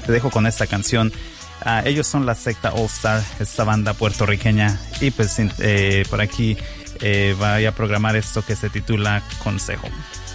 te dejo con esta canción. Ellos son la secta All Star, esta banda puertorriqueña, y pues por aquí voy a programar esto que se titula Consejo.